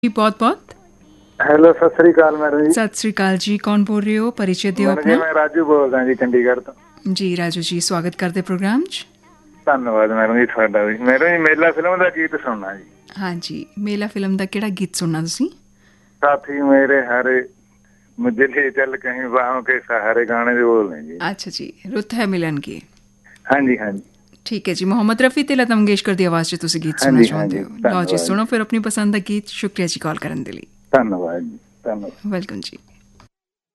जी बहुत बहुत ਹੈਲੋ, ਸਤਿ ਸ੍ਰੀ ਅਕਾਲ ਮੈਡਮ ਜੀ। सत श्रीकाल जी। कौन बोल रहे हो? परिचय दियो ਮੈਡਮ ਜੀ, अपना। ਮੈਂ ਰਾਜੂ ਬੋਲਦਾ ਜੀ, ਚੰਡੀਗੜ੍ਹ ਤੋਂ। जी राजू जी, स्वागत करते प्रोग्राम च। ਧੰਨਵਾਦ ਮੈਡਮ ਜੀ ਤੁਹਾਡਾ ਵੀ। ਮੈਡਮ ਜੀ, ਮੇਲਾ ਫਿਲਮ ਦਾ ਗੀਤ ਸੁਣਨਾ ਜੀ। हाँ जी, मेला फिल्म ਦਾ ਕਿਹੜਾ ਗੀਤ ਸੁਣਨਾ ਤੁਸੀਂ? ਸਾਥੀ ਮੇਰੇ ਹਾਰੇ ਮੁझे ले चल कहीं बाहों के सहारे ਗਾਣੇ ਦੇ ਬੋਲ ਨੇ ਜੀ। अच्छा जी, रुत है मिलन की। ਹਾਂਜੀ ਹਾਂਜੀ ਠੀਕ ਹੈ ਜੀ। ਮੁਹੰਮਦ ਰਫੀ ਤੇ ਲਤਾ ਮੰਗੇਸ਼ਕਰ ਦੀ ਆਵਾਜ਼ 'ਚ ਤੁਸੀਂ ਗੀਤ ਸੁਣਨਾ ਹਾਂਜੀ ਚਾਹੁੰਦੇ ਹਾਂਜੀ, ਹੋ। ਲਓ ਜੀ, ਧੰਨਵਾਦ ਸੁਣੋ ਫਿਰ ਆਪਣੀ ਪਸੰਦ ਦਾ ਗੀਤ। ਸ਼ੁਕਰੀਆ ਜੀ ਕਾਲ ਕਰਨ ਦੇ ਲਈ। ਧੰਨਵਾਦ ਜੀ, ਧੰਨਵਾਦ। ਵੈਲਕਮ ਜੀ।